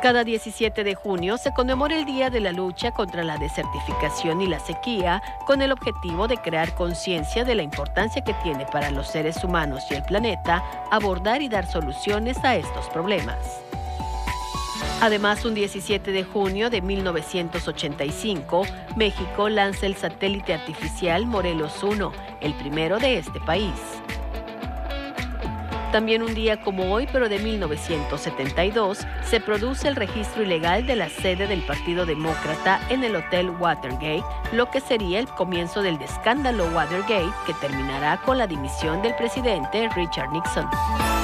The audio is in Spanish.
Cada 17 de junio se conmemora el Día de la Lucha contra la Desertificación y la Sequía, con el objetivo de crear conciencia de la importancia que tiene para los seres humanos y el planeta abordar y dar soluciones a estos problemas. Además, un 17 de junio de 1985, México lanza el satélite artificial Morelos 1, el primero de este país. También un día como hoy, pero de 1972, se produce el registro ilegal de la sede del Partido Demócrata en el Hotel Watergate, lo que sería el comienzo del escándalo Watergate, que terminará con la dimisión del presidente Richard Nixon.